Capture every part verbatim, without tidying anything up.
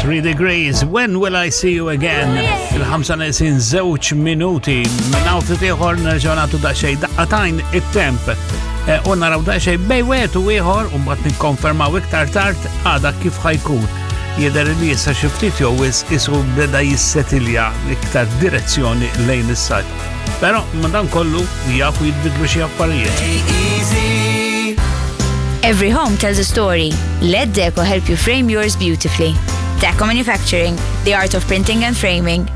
three degrees, when will I see you again? Il-ħamsa nesin żewġ minuti, minnaw titiħor nerġonatu daċxej daqqatajn it-temp. U naraw daċxej bejwet u ieħor u mbagħad nikkonfermaw iktar tard għada kif ħajkun. Jeder li jissa xiftit jew isu beda jissetilja iktar direzzjoni lejn is-sajt. Però madan kollu jafu jitbidlu xi affarijiet. Every home tells a story. Let Deco help you frame yours beautifully. Deco Manufacturing, the art of printing and framing.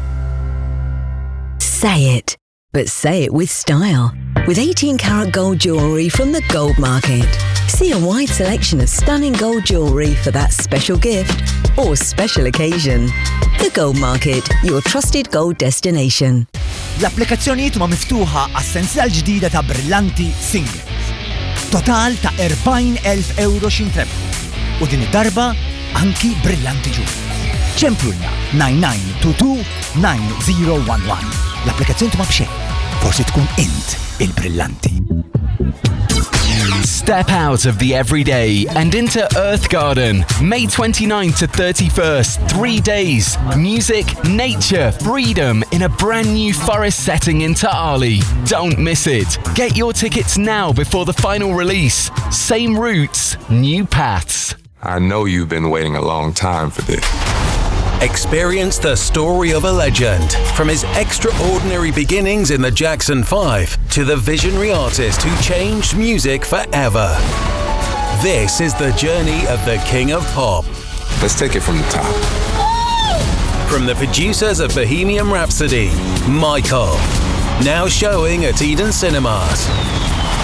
Say it, but say it with style. With eighteen karat gold jewellery from the Gold Market. See a wide selection of stunning gold jewellery for that special gift or special occasion. The Gold Market, your trusted gold destination. L-applikazzjonijiet ma miftuħa għas-sensiela ġdida ta' Brillanti Singles. Total ta' erbgħin elf euro xintrebħu. U din id-darba anki Brillanti Jewelry. ċemplulna nine nine two two nine zero one one. L-applikazzjoni ma bxejn. Forsi tkun int il-Brillanti. Step out of the everyday and into Earth Garden. May twenty-ninth to thirty-first, three days. Music, nature, freedom in a brand new forest setting in Ta'ali. Don't miss it. Get your tickets now before the final release. Same routes, new paths. I know you've been waiting a long time for this. Experience the story of a legend, from his extraordinary beginnings in the Jackson five to the visionary artist who changed music forever. This is the journey of the King of Pop. Let's take it from the top. From the producers of Bohemian Rhapsody, Michael. Now showing at Eden Cinemas.